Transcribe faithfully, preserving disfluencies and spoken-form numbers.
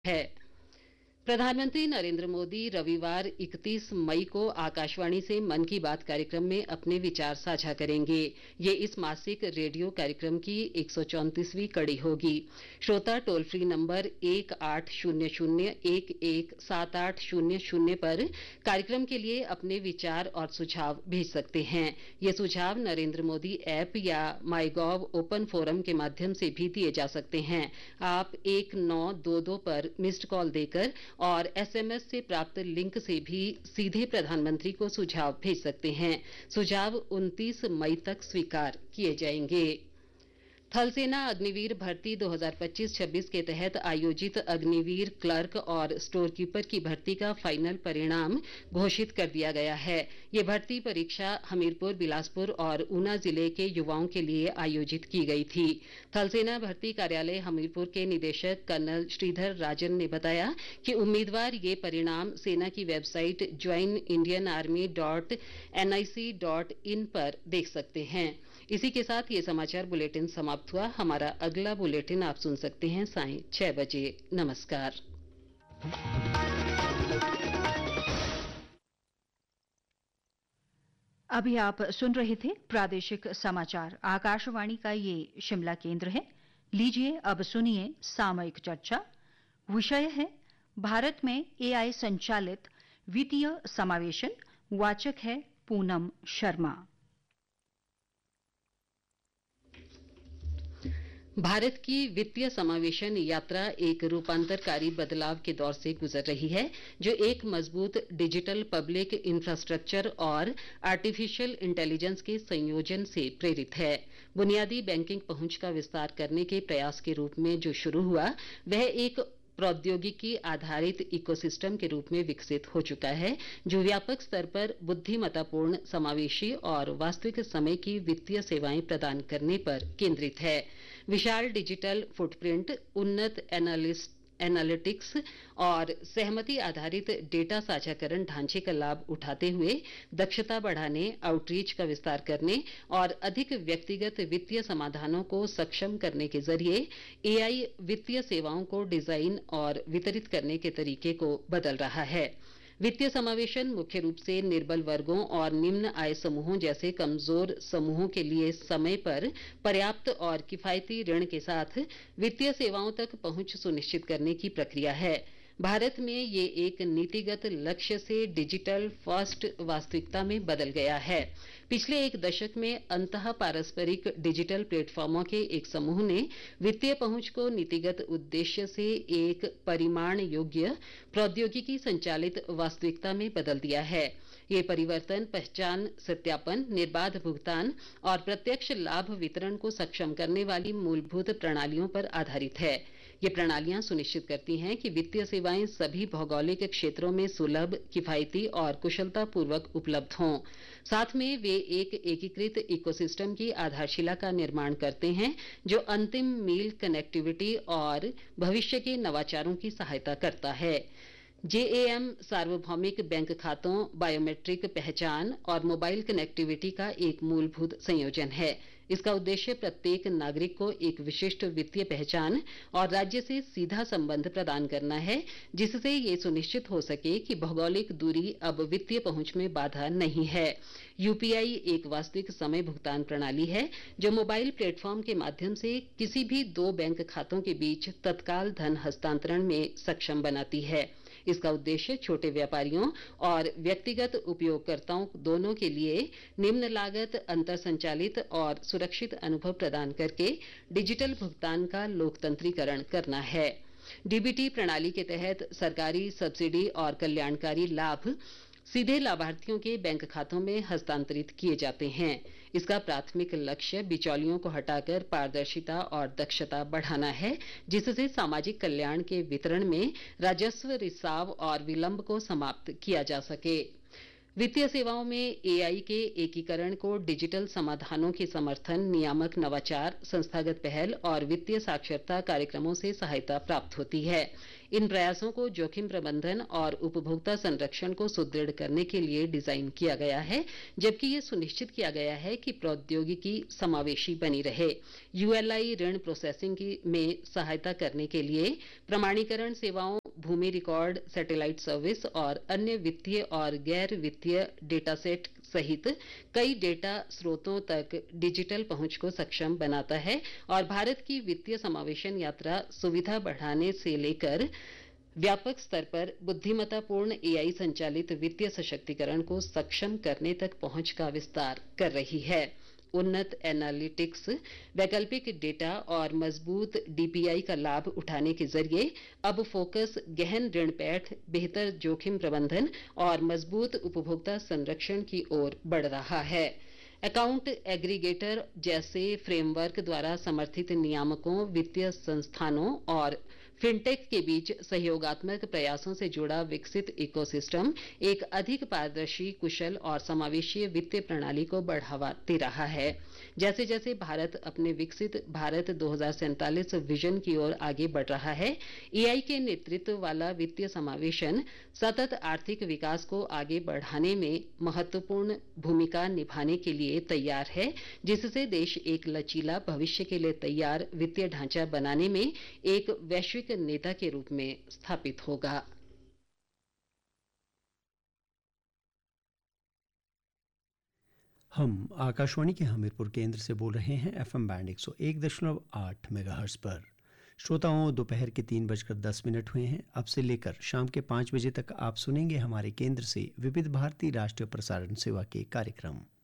है। प्रधानमंत्री नरेंद्र मोदी रविवार इकतीस मई को आकाशवाणी से मन की बात कार्यक्रम में अपने विचार साझा करेंगे। ये इस मासिक रेडियो कार्यक्रम की एक सौ चौंतीसवीं कड़ी होगी। श्रोता टोल फ्री नंबर एक आठ शून्य शून्य एक एक सात आठ शून्य शून्य पर कार्यक्रम के लिए अपने विचार और सुझाव भेज सकते हैं। ये सुझाव नरेंद्र मोदी ऐप या माई गॉव ओपन फोरम के माध्यम से भी दिए जा सकते हैं। आप एक नौ दो दो पर मिस्ड कॉल देकर और एसएमएस से प्राप्त लिंक से भी सीधे प्रधानमंत्री को सुझाव भेज सकते हैं। सुझाव उनतीस मई तक स्वीकार किए जाएंगे। थल सेना अग्निवीर भर्ती दो हज़ार पच्चीस छब्बीस के तहत आयोजित अग्निवीर क्लर्क और स्टोर कीपर की भर्ती का फाइनल परिणाम घोषित कर दिया गया है। ये भर्ती परीक्षा हमीरपुर, बिलासपुर और ऊना जिले के युवाओं के लिए आयोजित की गई थी। थल सेना भर्ती कार्यालय हमीरपुर के निदेशक कर्नल श्रीधर राजन ने बताया कि उम्मीदवार ये परिणाम सेना की website join Indian army dot N I C dot in पर देख सकते हैं। इसी के साथ ये समाचार बुलेटिन समाप्त हुआ। हमारा अगला बुलेटिन आप सुन सकते हैं सायं छह बजे। नमस्कार। अभी आप सुन रहे थे प्रादेशिक समाचार, आकाशवाणी का ये शिमला केंद्र है। लीजिए अब सुनिए सामयिक चर्चा। विषय है भारत में एआई संचालित वित्तीय समावेशन। वाचक है पूनम शर्मा। भारत की वित्तीय समावेशन यात्रा एक रूपांतरकारी बदलाव के दौर से गुजर रही है, जो एक मजबूत डिजिटल पब्लिक इंफ्रास्ट्रक्चर और आर्टिफिशियल इंटेलिजेंस के संयोजन से प्रेरित है। बुनियादी बैंकिंग पहुंच का विस्तार करने के प्रयास के रूप में जो शुरू हुआ, वह एक प्रौद्योगिकी आधारित इकोसिस्टम के रूप में विकसित हो चुका है, जो व्यापक स्तर पर बुद्धिमत्तापूर्ण, समावेशी और वास्तविक समय की वित्तीय सेवाएं प्रदान करने पर केंद्रित है। विशाल डिजिटल फुटप्रिंट, उन्नत एनालिस्ट एनालिटिक्स और सहमति आधारित डेटा साझाकरण ढांचे का लाभ उठाते हुए दक्षता बढ़ाने, आउटरीच का विस्तार करने और अधिक व्यक्तिगत वित्तीय समाधानों को सक्षम करने के जरिए एआई वित्तीय सेवाओं को डिजाइन और वितरित करने के तरीके को बदल रहा है। वित्तीय समावेशन मुख्य रूप से निर्बल वर्गों और निम्न आय समूहों जैसे कमजोर समूहों के लिए समय पर पर्याप्त और किफायती ऋण के साथ वित्तीय सेवाओं तक पहुंच सुनिश्चित करने की प्रक्रिया है। भारत में ये एक नीतिगत लक्ष्य से डिजिटल फर्स्ट वास्तविकता में बदल गया है। पिछले एक दशक में अंतः पारस्परिक डिजिटल प्लेटफॉर्मों के एक समूह ने वित्तीय पहुंच को नीतिगत उद्देश्य से एक परिमाण योग्य प्रौद्योगिकी संचालित वास्तविकता में बदल दिया है। ये परिवर्तन पहचान, सत्यापन, निर्बाध भुगतान और प्रत्यक्ष लाभ वितरण को सक्षम करने वाली मूलभूत प्रणालियों पर आधारित है। ये प्रणालियां सुनिश्चित करती हैं कि वित्तीय सेवाएं सभी भौगोलिक क्षेत्रों में सुलभ, किफायती और कुशलतापूर्वक उपलब्ध हों। साथ में वे एक एकीकृत इकोसिस्टम की आधारशिला का निर्माण करते हैं, जो अंतिम मील कनेक्टिविटी और भविष्य के नवाचारों की सहायता करता है। जेएएम सार्वभौमिक बैंक खातों, बायोमेट्रिक पहचान और मोबाइल कनेक्टिविटी का एक मूलभूत संयोजन है। इसका उद्देश्य प्रत्येक नागरिक को एक विशिष्ट वित्तीय पहचान और राज्य से सीधा संबंध प्रदान करना है, जिससे ये सुनिश्चित हो सके कि भौगोलिक दूरी अब वित्तीय पहुंच में बाधा नहीं है। यूपीआई एक वास्तविक समय भुगतान प्रणाली है, जो मोबाइल प्लेटफॉर्म के माध्यम से किसी भी दो बैंक खातों के बीच तत्काल धन हस्तांतरण में सक्षम बनाती है। इसका उद्देश्य छोटे व्यापारियों और व्यक्तिगत उपयोगकर्ताओं दोनों के लिए निम्न लागत, अंतर संचालित और सुरक्षित अनुभव प्रदान करके डिजिटल भुगतान का लोकतंत्रीकरण करना है। डीबीटी प्रणाली के तहत सरकारी सब्सिडी और कल्याणकारी लाभ सीधे लाभार्थियों के बैंक खातों में हस्तांतरित किए जाते हैं। इसका प्राथमिक लक्ष्य बिचौलियों को हटाकर पारदर्शिता और दक्षता बढ़ाना है, जिससे सामाजिक कल्याण के वितरण में राजस्व रिसाव और विलंब को समाप्त किया जा सके। वित्तीय सेवाओं में एआई के एकीकरण को डिजिटल समाधानों के समर्थन, नियामक नवाचार, संस्थागत पहल और वित्तीय साक्षरता कार्यक्रमों से सहायता प्राप्त होती है। इन प्रयासों को जोखिम प्रबंधन और उपभोक्ता संरक्षण को सुदृढ़ करने के लिए डिजाइन किया गया है, जबकि ये सुनिश्चित किया गया है कि प्रौद्योगिकी समावेशी बनी रहे। यूएलआई ऋण प्रोसेसिंग की में सहायता करने के लिए प्रमाणीकरण सेवाओं, भूमि रिकॉर्ड, सैटेलाइट सर्विस और अन्य वित्तीय और गैर वित्तीय डेटा सेट सहित कई डेटा स्रोतों तक डिजिटल पहुंच को सक्षम बनाता है और भारत की वित्तीय समावेशन यात्रा सुविधा बढ़ाने से लेकर व्यापक स्तर पर बुद्धिमत्तापूर्ण एआई संचालित वित्तीय सशक्तिकरण को सक्षम करने तक पहुंच का विस्तार कर रही है। उन्नत एनालिटिक्स, वैकल्पिक डेटा और मजबूत डीपीआई का लाभ उठाने के जरिए अब फोकस गहन ऋण पैठ, बेहतर जोखिम प्रबंधन और मजबूत उपभोक्ता संरक्षण की ओर बढ़ रहा है। अकाउंट एग्रीगेटर जैसे फ्रेमवर्क द्वारा समर्थित नियामकों, वित्तीय संस्थानों और फिनटेक के बीच सहयोगात्मक प्रयासों से जुड़ा विकसित इकोसिस्टम एक अधिक पारदर्शी, कुशल और समावेशी वित्तीय प्रणाली को बढ़ावा दे रहा है। जैसे जैसे भारत अपने विकसित भारत दो हज़ार सैंतालीस विजन की ओर आगे बढ़ रहा है, एआई के नेतृत्व वाला वित्तीय समावेशन सतत आर्थिक विकास को आगे बढ़ाने में महत्वपूर्ण भूमिका निभाने के लिए तैयार है, जिससे देश एक लचीला, भविष्य के लिए तैयार वित्तीय ढांचा बनाने में एक वैश्विक नेता के रूप में स्थापित होगा। हम आकाशवाणी के हमीरपुर केंद्र से बोल रहे हैं एफएम बैंड एक सौ एक दशमलव आठ मेगाहर्ट्ज पर। श्रोताओं, दोपहर के तीन बजकर दस मिनट हुए हैं। अब से लेकर शाम के पाँच बजे तक आप सुनेंगे हमारे केंद्र से विविध भारती राष्ट्रीय प्रसारण सेवा के कार्यक्रम।